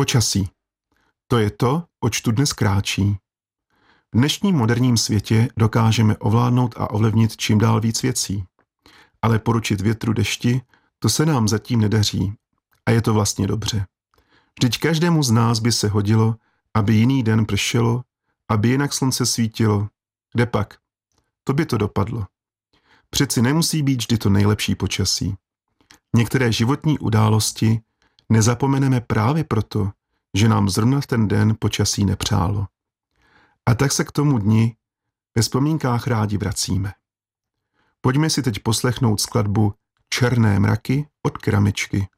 Počasí. To je to, oč tu dnes kráčí. V dnešním moderním světě dokážeme ovládnout a ovlivnit čím dál víc věcí. Ale poručit větru, dešti, to se nám zatím nedaří. A je to vlastně dobře. Vždyť každému z nás by se hodilo, aby jiný den pršelo, aby jinak slunce svítilo. Kde pak? To by to dopadlo. Přeci nemusí být vždy to nejlepší počasí. Některé životní události nezapomeneme právě proto, že nám zrovna v ten den počasí nepřálo. A tak se k tomu dni ve vzpomínkách rádi vracíme. Pojďme si teď poslechnout skladbu Černé mraky od Keramičky.